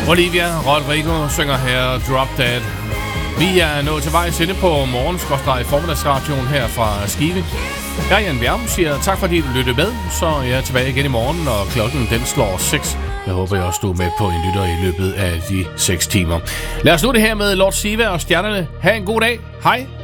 Olivia Rodrigo synger her Drop Dead. Vi er nået til vejs ende på formiddagsradioen her fra Skive. Jeg er Jan Bjerg, siger tak fordi du lyttede med. Så jeg er tilbage igen i morgen, og klokken den slår 6. Jeg håber, jeg også er med på en lytter i løbet af de 6 timer. Lad os nu det her med Lord Siva og stjernerne. Ha' en god dag. Hej.